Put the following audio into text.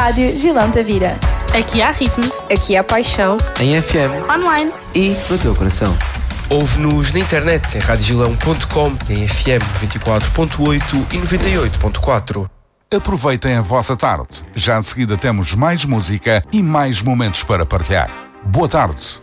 Rádio Gilão Tavira. Aqui há ritmo. Aqui há paixão. Em FM. Online. E no teu coração. Ouve-nos na internet em radiogilão.com, em FM 94.8 e 98.4. Aproveitem a vossa tarde. Já de seguida temos mais música e mais momentos para partilhar. Boa tarde.